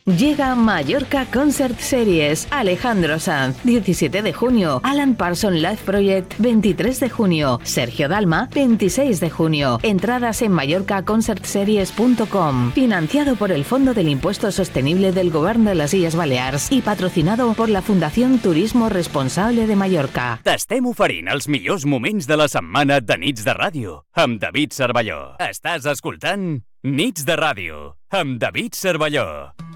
Llega Mallorca Concert Series. Alejandro Sanz, 17 de junio. Alan Parsons Live Project, 23 de junio. Sergio Dalma, 26 de junio. Entradas en mallorcaconcertseries.com. Financiado por el Fondo del Impuesto Sostenible del Govern de les Illes Balears i patrocinado por la Fundación Turismo Responsable de Mallorca. T'estem oferint els millors moments de la setmana de Nits de Ràdio amb David Cervelló. Estàs escoltant Nits de Ràdio amb David Cervelló.